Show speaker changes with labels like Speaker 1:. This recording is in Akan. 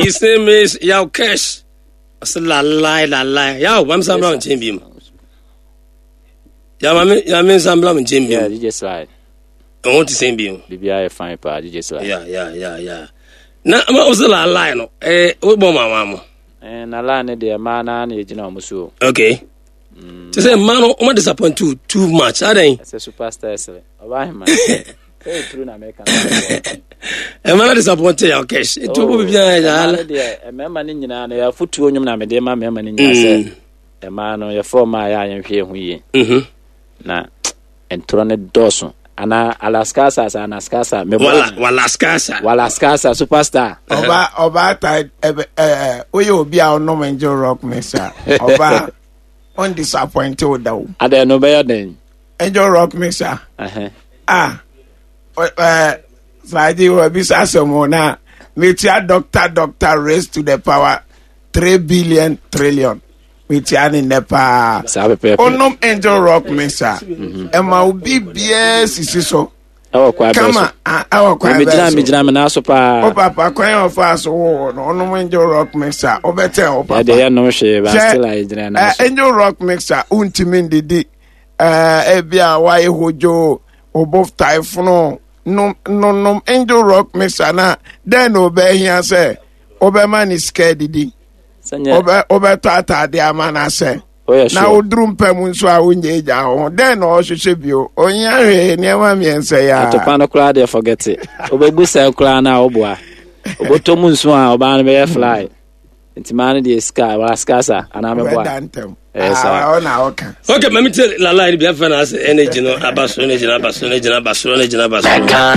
Speaker 1: His name is Yao Cash. I said la lie. Yao, I'm some long champion. Yamin some long champion.
Speaker 2: Yeah, DJ Slide.
Speaker 1: I want to same beam.
Speaker 2: BBI fine pa DJ Slide.
Speaker 1: Yeah. Na ama was la lie no. We bomb mama.
Speaker 2: Na lie ne de man na e gina omuso.
Speaker 1: Okay. To say man o disappoint too much. I think.
Speaker 2: As a superstar excellent. Oba him man. Hey, through na American.
Speaker 1: E man disappointed Yao Cash. It will be behind
Speaker 2: that. E member ni nyina na ya futu onyum na me de ma member ni nyina say. E man no ya former ya hwe hu yi. Na entro ne doso. Ana Alaskasa me Walaskasa superstar.
Speaker 3: Oba tai we obi a no Angel Rock Mesa. Oba undisappointed with that.
Speaker 2: Ade no be den.
Speaker 3: Angel Rock Mesa. Friday will be Sasomona. Metia doctor raised to the power 3 billion trillion. Mitiani nepa. Onum Angel Rock Mesa. Emma ubi BS isiso. Kama awa kwa
Speaker 2: mijina na so pa.
Speaker 3: O papa kwan ofa so wo no onum Angel Rock Mesa. Obete o papa.
Speaker 2: Ya no hwe ba still ajina na so.
Speaker 3: Angel Rock Mesa untimi ndidi ebia wa ehojo obof typhoon no Angel Rock Mesa na then obehia say obema ni scared didi. Obe tata de amana se na odrum pam nso a onye eja ho den no hwehwe bio onya hwe ne ma miense ya
Speaker 2: atopa no kra de forget it obebu se kra na oboa obotom nso a oba no be fly ntimane de sky wa skasa ana me boa
Speaker 3: ona oka
Speaker 1: okay mami tell la lie bi afana as energy no abaso energy